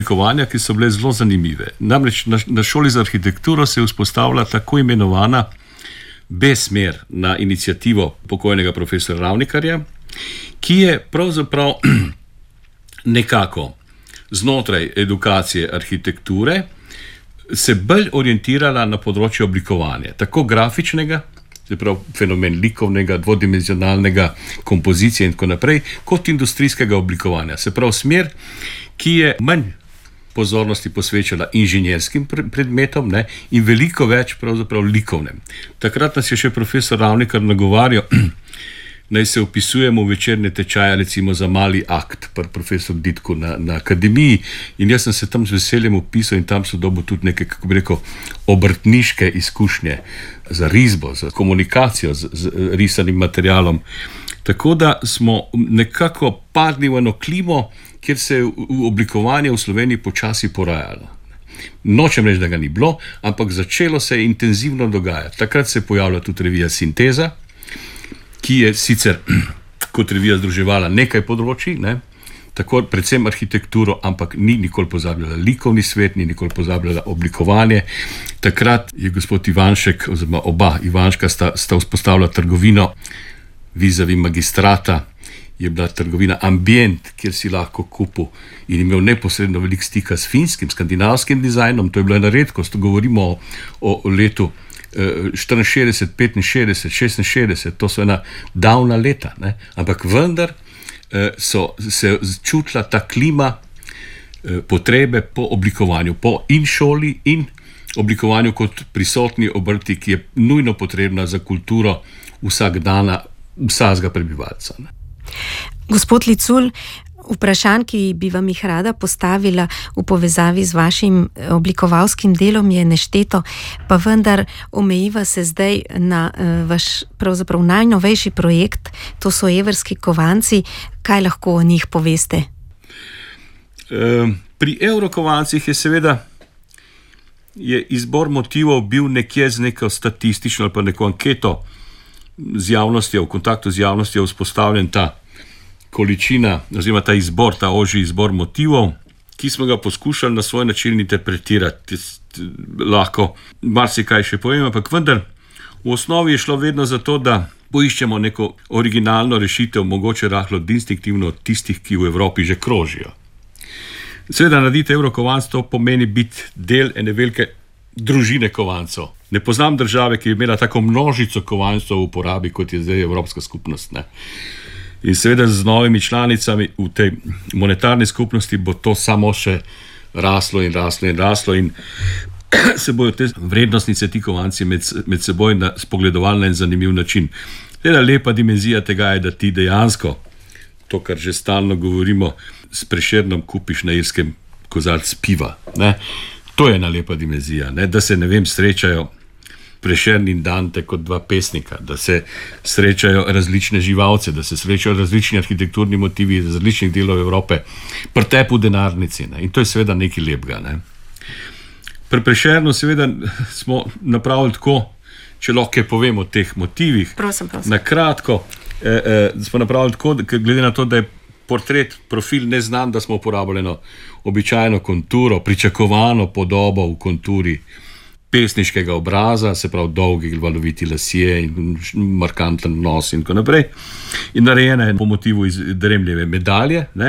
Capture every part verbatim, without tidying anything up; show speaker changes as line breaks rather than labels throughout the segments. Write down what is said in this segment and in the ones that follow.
oblikovanja, ki so bile zelo zanimive. Namreč na, na šoli za arhitekturo se je vzpostavila tako imenovana B-smer na inicijativo pokojnega profesora Ravnikarja, ki je pravzaprav nekako znotraj edukacije arhitekture se bolj orientirala na področje oblikovanja, tako grafičnega, se pravi fenomen likovnega, dvodimenzionalnega kompozicije in tako naprej, kot industrijskega oblikovanja. Se pravi smer, ki je manj pozornosti posvečala inženjerskim predmetom, ne, in veliko več pravzaprav likovnem. Takrat nas je še profesor Ravnikar nagovarjal, naj se upisujemo v večerne tečaje, recimo za mali akt, pri profesor Ditku na, na akademiji, in jaz sem se tam z veseljem upisal in tam so dobil tudi neke, kako bi rekel, obrtniške izkušnje za risbo, za komunikacijo z, z risanim materialom. Tako da smo nekako padli v eno klimo, kjer se je oblikovanje v Sloveniji počasi porajalo. Nočem reči, da ga ni bilo, ampak začelo se je intenzivno dogajati. Takrat se je pojavila tudi revija Sinteza, ki je sicer kot revija združevala nekaj področij, ne, tako predvsem arhitekturo, ampak ni nikoli pozabljala likovni svet, ni nikoli pozabljala oblikovanje. Takrat je gospod Ivanšek, oziroma oba Ivanška sta, sta vzpostavila trgovino vizavi magistrata, je bila trgovina Ambient, kjer si lahko kupil in imel neposredno veliko stika s finskim, skandinavskim dizajnom. To je bila ena redkost, govorimo o, o letu štiriinšestdeset, petinšestdeset, šestinšestdeset, to so ena davna leta, ne? Ampak vendar so se čutila ta klima potrebe po oblikovanju, po in šoli in oblikovanju kot prisotni obrti, ki je nujno potrebna za kulturo vsakdana vsakega prebivalca. Ne?
Gospod Licul, vprašanj, ki bi vam jih rada postavila v povezavi z vašim oblikovalskim delom, je nešteto, pa vendar omejiva se zdaj na uh, vaš pravzaprav najnovejši projekt, to so evrski kovanci. Kaj lahko o njih poveste?
E, pri evrokovancih je seveda je izbor motivov bil nekje z neko statistično ali pa neko anketo z javnostjo, v kontaktu z javnostjo vzpostavljen ta količina, oziroma ta izbor, ta ožji izbor motivov, ki smo ga poskušali na svoj način interpretirati. Lahko marsikaj še povem, ampak vendar v osnovi je šlo vedno za to, da poiščemo neko originalno rešitev, mogoče rahlo instinktivno od tistih, ki v Evropi že krožijo. Seveda narediti evrokovanc, to pomeni biti del ene velike družine kovancov. Ne poznam države, ki je imela tako množico kovancov v uporabi, kot je zdaj Evropska skupnost. Ne? In seveda z novimi članicami v tej monetarni skupnosti bo to samo še raslo in raslo in raslo in se bojo te vrednostnice, ti kovanci med, med seboj spogledovali na en zanimiv način. Teda lepa dimenzija tega je, da ti dejansko, to, kar že stalno govorimo, s Prešernom kupiš na Irskem kozarc piva. Ne? To je ena lepa dimenzija, ne? Da se, ne vem, srečajo Prešern in Dante kot dva pesnika, da se srečajo različne živalce, da se srečajo različni arhitekturni motivi iz različnih delov Evrope, pri tepu denarnici. Ne? In to je seveda nekaj lepega. Ne? Pri Prešernu seveda smo napravili tako, če lahko povemo o teh motivih.
Prosim, prosim.
Na kratko eh, eh, smo napravili tako, glede na to, da je portret, profil neznan, da smo uporabljali običajno konturo, pričakovano podobo v konturi pesniškega obraza, se pravi dolgi valoviti lasje in markanten nos in tako naprej. In narejena je po motivu iz Dremljeve medalje. Ne?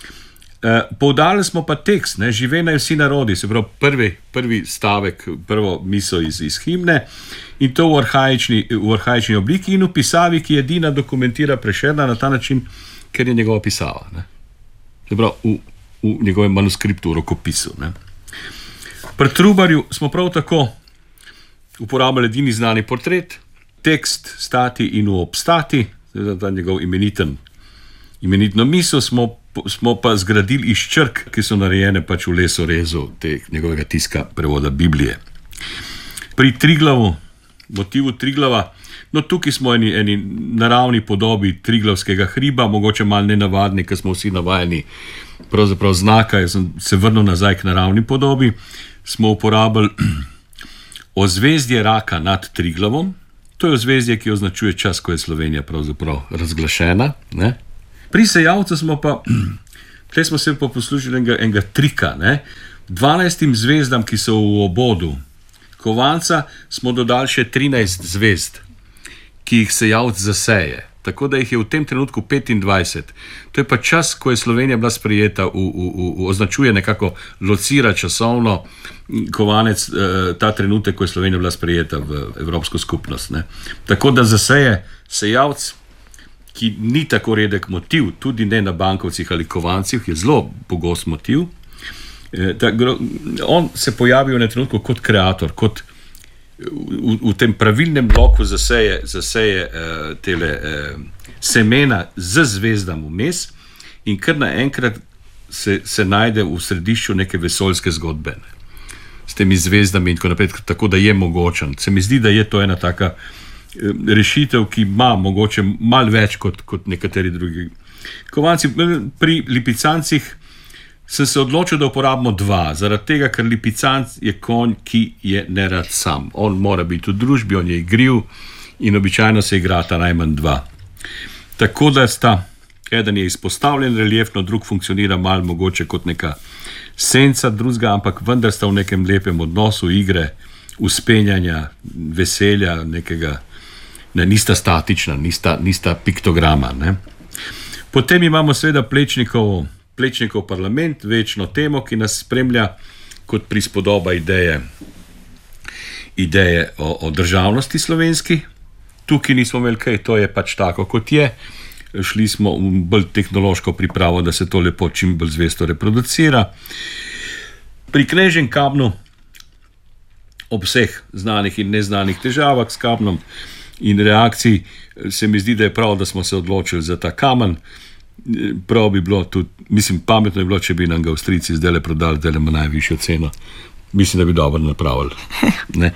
E, poudarili smo pa tekst, ne? Žive naj vsi narodi, se pravi prvi, prvi stavek, prvo misel iz, iz himne in to v arhaični, v arhaični obliki in v pisavi, ki edina dokumentira Prešerna na ta način, ker je njegova pisava. Ne? Se pravi v, v njegovem manuskriptu, v rokopisu. Ne? Pri Trubarju smo prav tako uporabljali edini znani portret, tekst stati in v obstati, ta njegov imeniten, imenitno misel smo, smo pa zgradili iz črk, ki so narejene pač v lesorezu te njegovega tiska prevoda Biblije. Pri Triglavu, motivu Triglava, no tukaj smo eni, eni naravni podobi Triglavskega hriba, mogoče malo nenavadni, ker smo vsi navajeni pravzaprav znaka, jaz sem se vrnil nazaj k naravni podobi, smo uporabili ozvezdje raka nad Triglavom. To je ozvezdje, ki označuje čas, ko je Slovenija pravzaprav razglašena. Ne? Pri Sejavcu smo pa Tle smo se pa poslušali enega, enega trika. Ne? dvanajstim zvezdam, ki so v obodu kovanca, smo dodali še trinajst zvezd, ki jih sejalc zaseje. Tako da jih je v tem trenutku petindvajset. To je pa čas, ko je Slovenija bila sprejeta, v, v, v, označuje nekako, locira časovno kovanec ta trenutek, ko je Slovenija bila sprejeta v Evropsko skupnost. Ne. Tako da zaseje sejalc, ki ni tako redek motiv, tudi ne na bankovcih ali kovancih, je zelo pogost motiv. Ta, on se pojavi v trenutku kot kreator, kot v, v tem pravilnem bloku zaseje, zaseje uh, tele uh, semena z zvezdam vmes in kar naenkrat se, se najde v središču neke vesoljske zgodbe. Ne? S temi zvezdami in tako naprej, tako da je mogočen. Se mi zdi, da je to ena taka uh, rešitev, ki ima mogoče malo več kot, kot nekateri drugi kovanci. Pri lipicancih sem se odločil, da uporabimo dva, zaradi tega, ker lipicanc je konj, ki je nerad sam. On mora biti v družbi, on je igriv in običajno se igrata najmanj dva. Tako da sta, eden je izpostavljen reliefno, drug funkcionira malo mogoče kot neka senca drugega, ampak vendar sta v nekem lepem odnosu igre, uspenjanja, veselja, nekega, ne, nista statična, nista, nista piktograma. Ne. Potem imamo seveda Plečnikov Plečnikov parlament, večno temo, ki nas spremlja kot prispodoba ideje, ideje o, o državnosti slovenski. Tukaj nismo imeli kaj, to je pač tako, kot je. Šli smo v bolj tehnološko pripravo, da se to lepo čim bolj zvesto reproducira. Pri Knežjem kamnu, ob vseh znanih in neznanih težavah s kamnom in reakcij, se mi zdi, da je prav, da smo se odločili za ta kamen. Prav bi bilo tudi, mislim, pametno je bilo, če bi nam ga Avstrijci zdaj le prodali, zdaj le ima najvišjo ceno. Mislim, da bi dobro napravili. Ne?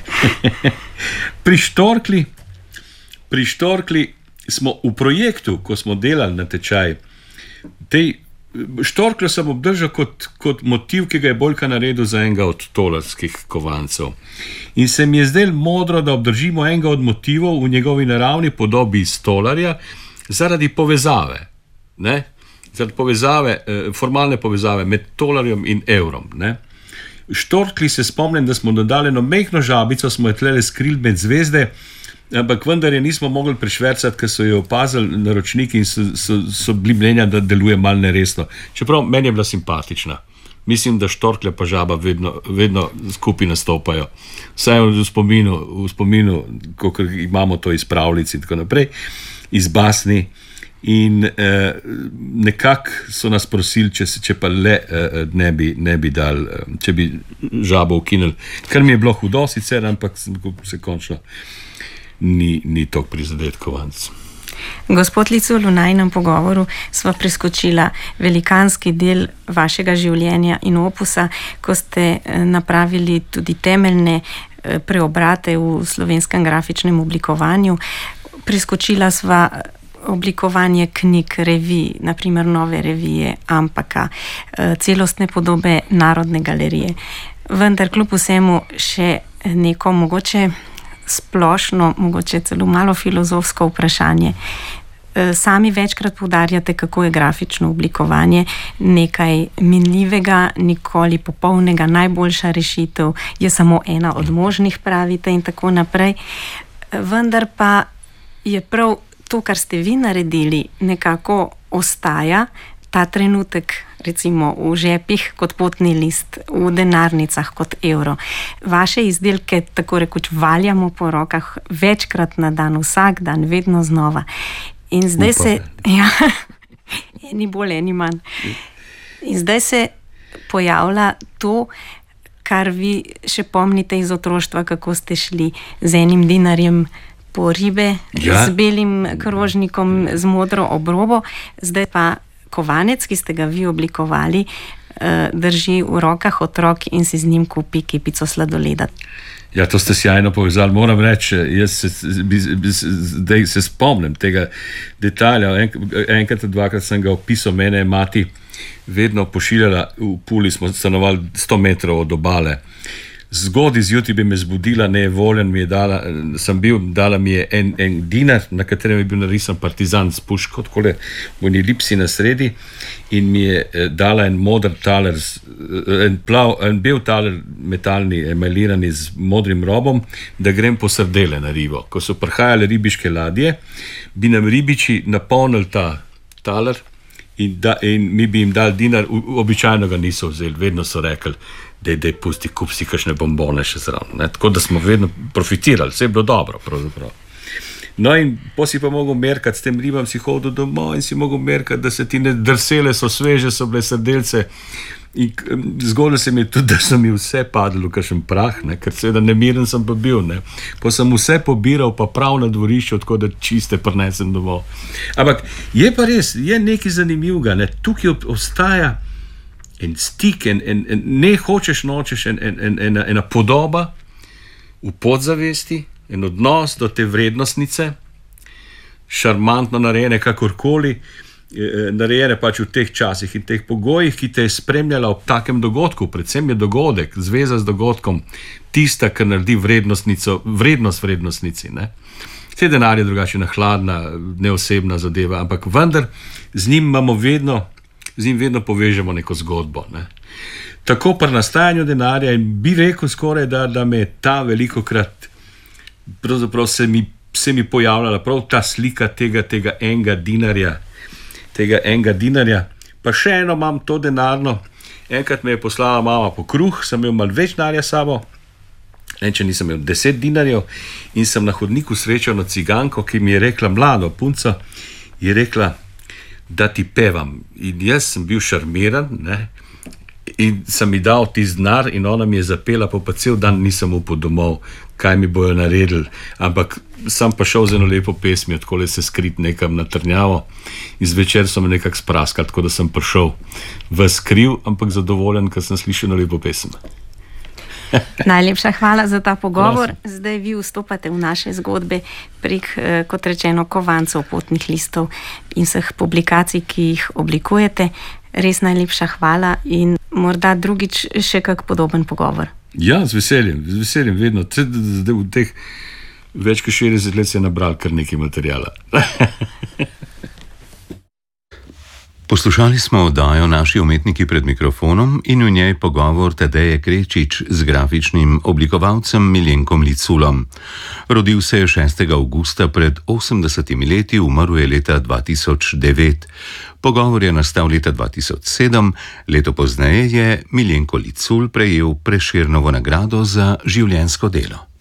pri Štorkli, pri Štorkli smo v projektu, ko smo delali na tečaj, tej Štorkljo sem obdržal kot, kot motiv, ki ga je Boljka naredil za enega od tolarskih kovancev. In se mi je zdelo modro, da obdržimo enega od motivov v njegovi naravni podobi iz tolarja zaradi povezave. Ne? Zaradi povezave, formalne povezave med tolarjem in evrom. Ne? Štorkli se spomnim, da smo dodali eno mehno žabico, smo jo tlele skrili med zvezde, ampak vendar je nismo mogli prešvercati, ker so jo opazili naročniki in so, so, so bili mnenja, da deluje malo neresno. Čeprav meni je bila simpatična. Mislim, da Štorklja pa žaba vedno, vedno skupaj nastopajo. Vsaj v spominu, v spominu, kako imamo to iz pravljic in tako naprej, iz basni. In eh, nekako so nas prosili, če, se, če pa le eh, ne, bi, ne bi dal, eh, če bi žabo ukinili. Kar mi je bilo hudo sicer, ampak se končno ni, ni tok prizadet kovanc.
Gospod Licul, v najnem pogovoru sva preskočila velikanski del vašega življenja in opusa, ko ste napravili tudi temeljne preobrate v slovenskem grafičnem oblikovanju. Preskočila sva oblikovanje knjig, revij, naprimer nove revije Ampaka, celostne podobe Narodne galerije. Vendar kljub vsemu še neko mogoče splošno, mogoče celo malo filozofsko vprašanje. Sami večkrat poudarjate, kako je grafično oblikovanje nekaj minljivega, nikoli popolnega, najboljša rešitev, je samo ena od možnih, pravite, in tako naprej. Vendar pa je prav to, kar ste vi naredili, nekako ostaja ta trenutek, recimo v žepih kot potni list, v denarnicah kot evro. Vaše izdelke tako rekoč valjamo po rokah večkrat na dan, vsak dan, vedno znova. In zdaj Upam. se, ja, eni bolj, eni manj. In zdaj se pojavlja to, kar vi še pomnite iz otroštva, kako ste šli z enim dinarjem po ribe, ja. z belim krožnikom, z modro obrobo, zdaj pa kovanec, ki ste ga vi oblikovali, drži v rokah otrok in si z njim kupi kepico sladoleda.
Ja, to ste sjajno povezali. Moram reči, jaz se, zdaj se spomnim tega detalja. En, enkrat, dvakrat sem ga opisal, mene je mati vedno pošiljala, v Puli smo stanovali sto metrov od obale. zgodaj zjutraj bi me zbudila, nevoljen mi je dala, sem bil, dala mi je en, en dinar, na katerem je bil narisan partizan s puško, takole v eni lipsi na sredi, in mi je dala en moder taler, en, plav, en bel taler metalni, emalirani z modrim robom, da grem po sardele na ribo. Ko so prihajale ribiške ladje, bi nam ribiči napolnili ta taler in, da, in mi bi jim dali dinar, običajno ga niso vzeli, vedno so rekli, da je pusti, kup si kakšne bombone še zraven. Tako da smo vedno profitirali, vse je bilo dobro pravzaprav. No in po si pa mogel merkati, s tem ribam si hodil domov in si mogel merkati, da se ti ne drsele, so sveže, so bile srdelce. In zgodilo se mi je tudi, da so mi vse padlo v kakšen prah, ne, ker seveda nemiren sem pa bil. Ne. Pa sem vse pobiral, pa prav na dvorišču, tako da čiste prinesem domov. Ampak je pa res, je nekaj zanimivega, ne. Tukaj obstaja en stik, en, en, en, ne hočeš, nočeš, en, en, en, ena, ena podoba v podzavesti, en odnos do te vrednostnice, šarmantno narejene kakorkoli, narejene pač v teh časih in teh pogojih, ki te je spremljala ob takem dogodku. Predvsem je dogodek, zveza z dogodkom, tista, ki naredi vrednostnico, vrednost vrednostnici. Ne? Te denar je drugače hladna, neosebna zadeva, ampak vendar z njim imamo vedno, z njim vedno povežemo neko zgodbo. Ne? Tako pri nastajanju denarja in bi rekel skoraj, da, da me ta velikokrat pravzaprav se mi, se mi pojavljala prav ta slika tega, tega enega dinarja, tega enega dinarja, pa še eno imam to denarno. Enkrat me je poslala mama po kruh, sem imel malo več denarja sabo, en če nisem imel deset dinarjev in sem na hodniku srečal na ciganko, ki mi je rekla, mlado punco, je rekla, da ti pevam. In jaz sem bil šarmiran, ne, in sem mi dal tisti denar in ona mi je zapela, pa pa cel dan nisem upal domov, kaj mi bojo naredili, ampak sem pa šel z eno lepo pesmijo, takole se skrit nekam na trnjavo in zvečer so me nekako spraskali, tako da sem prišel v skriv, ampak zadovoljen, ker sem slišal eno lepo pesem.
Najlepša hvala za ta pogovor. Zdaj vi vstopate v naše zgodbe prek, kot rečeno, kovancev, potnih listov in vseh publikacij, ki jih oblikujete. Res najlepša hvala in morda drugič še kak podoben pogovor.
Ja, z veseljem, z veseljem vedno. Zdaj v teh več kot šestdeset let se je nabral kar nekaj materijala.
Poslušali smo oddajo Naši umetniki pred mikrofonom in v njej pogovor Tadeje Krečič z grafičnim oblikovalcem Miljenkom Liculom. Rodil se je šestega avgusta pred osemdesetimi leti, umrl je leta dva tisoč devet. Pogovor je nastal leta dva tisoč sedem, leto pozneje je Miljenko Licul prejel Prešernovo nagrado za življenjsko delo.